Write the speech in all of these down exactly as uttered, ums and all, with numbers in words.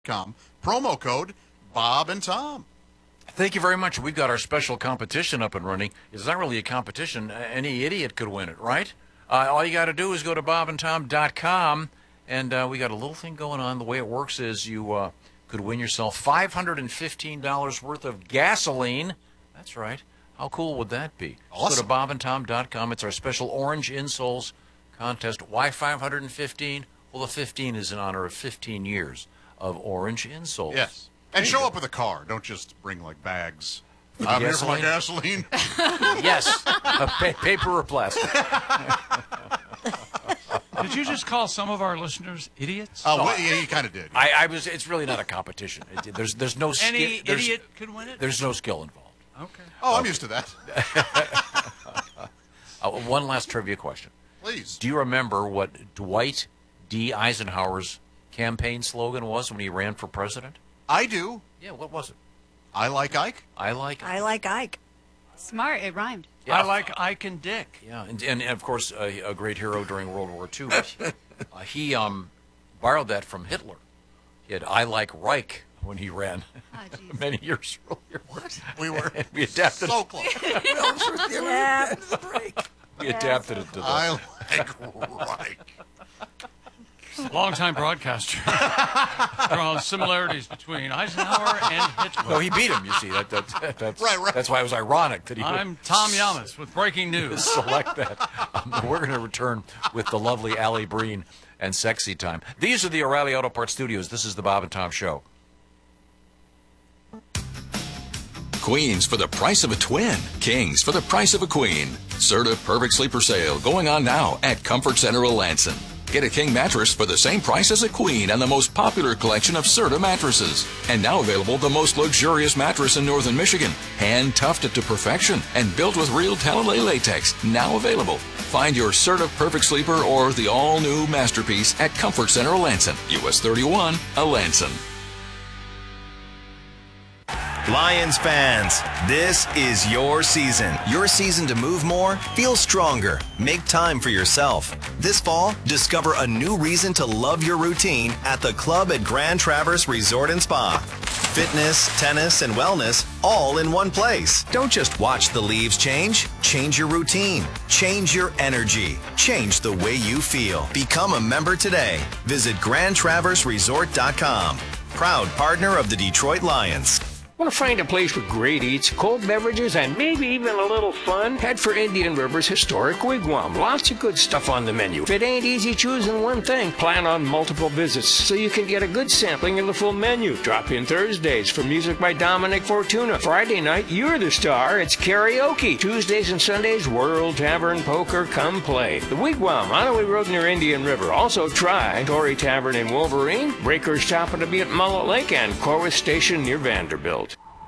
Com. Promo code Bob and Tom. Thank you very much. We've got our special competition up and running. It's not really a competition. Any idiot could win it, right? Uh, all you got to do is go to bob and tom dot com, and uh, we got a little thing going on. The way it works is you uh, could win yourself five hundred fifteen dollars worth of gasoline. That's right. How cool would that be? Awesome. Go to bob and tom dot com. It's our special Orange Insoles contest. Why five hundred fifteen? Well, the fifteen is in honor of fifteen years of Orange Insoles. Yes. And show up with a car. Don't just bring, like, bags. I'm here for my gasoline. Yes. A pa- paper or plastic. Did you just call some of our listeners idiots? Oh, well, yeah, you kind of did. I, I was. It's really not a competition. It, there's there's no skill. Any idiot could win it? There's no skill involved. Okay. Oh, I'm used to that. uh, one last trivia question. Please. Do you remember what Dwight D. Eisenhower's campaign slogan was when he ran for president? I do. Yeah, what was it? I like Ike. I like I like Ike. Smart. It rhymed. Yeah. I like Ike and Dick. Yeah, and, and, and of course, uh, a great hero during World War Two. uh, he um, borrowed that from Hitler. He had I like Reich when he ran Oh, geez. many years earlier. What? We were And we adapted so close. Yeah. we adapted it to the I like Reich. Longtime broadcaster. Draws similarities between Eisenhower and Hitler. No, he beat him, you see. That, that, that's, Right, right. that's why it was ironic that he would I'm Tom Yamas with breaking news. select that. Um, we're going to return with the lovely Allie Breen and Sexy Time. These are the O'Reilly Auto Parts Studios. This is the Bob and Tom Show. Queens for the price of a twin. Kings for the price of a queen. Serta Perfect Sleeper Sale going on now at Comfort Center Lansing. Get a king mattress for the same price as a queen and the most popular collection of Serta mattresses. And now available the most luxurious mattress in northern Michigan. Hand tufted to perfection and built with real Talalay latex. Now available. Find your Serta Perfect Sleeper or the all-new Masterpiece at Comfort Center Lansing. U S thirty-one, Lansing. Lions fans, this is your season. Your season to move more, feel stronger, make time for yourself. This fall, discover a new reason to love your routine at the club at Grand Traverse Resort and Spa. Fitness, tennis, and wellness all in one place. Don't just watch the leaves change. Change your routine. Change your energy. Change the way you feel. Become a member today. Visit grand traverse resort dot com. Proud partner of the Detroit Lions. Want to find a place with great eats, cold beverages, and maybe even a little fun? Head for Indian River's historic wigwam. Lots of good stuff on the menu. If it ain't easy choosing one thing, plan on multiple visits so you can get a good sampling of the full menu. Drop in Thursdays for music by Dominic Fortuna. Friday night, you're the star. It's karaoke. Tuesdays and Sundays, World Tavern Poker. Come play. The Wigwam, Onaway Road near Indian River. Also try Tory Tavern in Wolverine, Breakers Shop to be at Mullet Lake, and Corwith Station near Vanderbilt.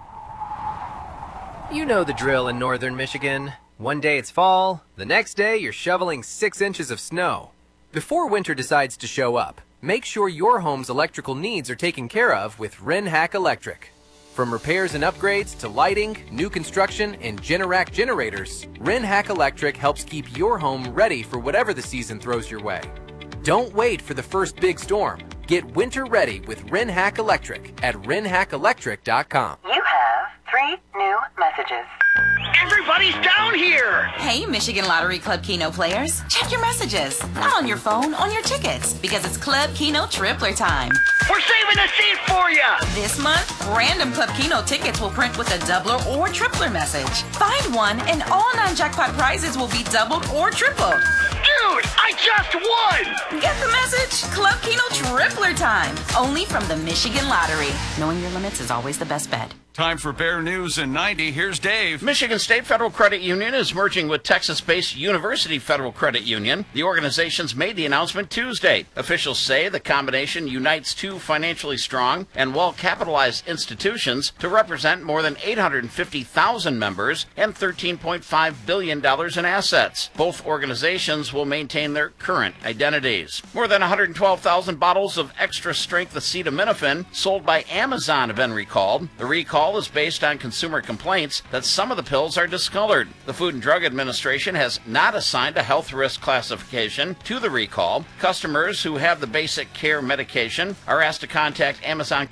You know the drill in northern Michigan. One day it's fall, the next day you're shoveling six inches of snow. Before winter decides to show up, make sure your home's electrical needs are taken care of with Renhack Electric. From repairs and upgrades to lighting, new construction, and Generac generators, Renhack Electric helps keep your home ready for whatever the season throws your way. Don't wait for the first big storm. Get winter ready with Renhack Electric at renhack electric dot com. You have three new messages. Everybody's down here! Hey, Michigan Lottery Club Keno players. Check your messages. Not on your phone, on your tickets. Because it's Club Keno Tripler time. We're saving a seat for you! This month, random Club Keno tickets will print with a doubler or tripler message. Find one and all non-jackpot prizes will be doubled or tripled. Dude, I just won! Get the message? Club Keno Tripler time. Only from the Michigan Lottery. Knowing your limits is always the best bet. Time for Bear News in ninety. Here's Dave. Michigan State Federal Credit Union is merging with Texas-based University Federal Credit Union. The organizations made the announcement Tuesday. Officials say the combination unites two financially strong and well capitalized institutions to represent more than eight hundred fifty thousand members and thirteen point five billion dollars in assets. Both organizations will maintain their current identities. More than one hundred twelve thousand bottles of extra-strength acetaminophen sold by Amazon have been recalled. The recall is based on consumer complaints that some of the pills are discolored. The Food and Drug Administration has not assigned a health risk classification to the recall. Customers who have the basic care medication are asked to contact Amazon